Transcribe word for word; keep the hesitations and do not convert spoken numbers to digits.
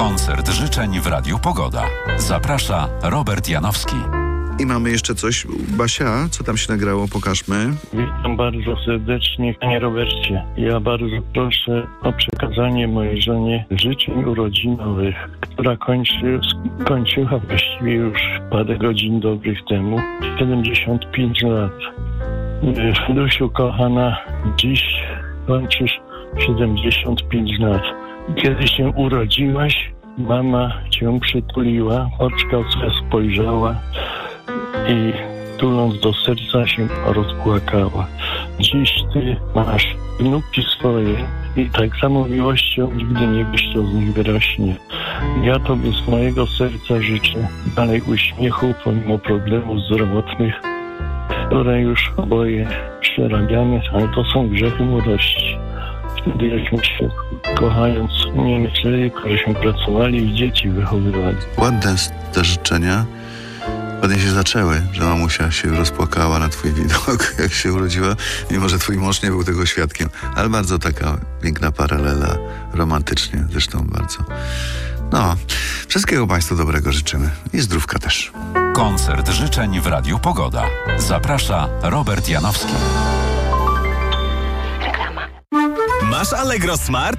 Koncert życzeń w Radiu Pogoda. Zaprasza Robert Janowski. I mamy jeszcze coś. Basia, co tam się nagrało? Pokażmy. Witam bardzo serdecznie, panie Robercie. Ja bardzo proszę o przekazanie mojej żonie życzeń urodzinowych, która kończy, skończyła właściwie już parę godzin dobrych temu, siedemdziesiąt pięć lat. Lusiu kochana, dziś kończysz siedemdziesiąt pięć lat. Kiedy się urodziłaś, mama cię przytuliła, oczka w twe spojrzała i tuląc do serca się rozpłakała. Dziś ty masz wnuki swoje i tak samo miłością nigdy nie wyjść z nich wyrośnie. Ja tobie z mojego serca życzę dalej uśmiechu pomimo problemów zdrowotnych, które już oboje przerabiamy, ale to są grzechy młodości. Wtedy jakśmy się kochając nie myśleli, żeśmy pracowali i dzieci wychowywali. Ładne te życzenia. Ładnie się zaczęły, że mamusia się rozpłakała na twój widok, jak się urodziła, mimo że twój mąż nie był tego świadkiem. Ale bardzo taka piękna paralela, romantycznie zresztą bardzo. No, wszystkiego państwu dobrego życzymy i zdrówka też. Koncert życzeń w Radiu Pogoda. Zaprasza Robert Janowski. Masz Allegro Smart?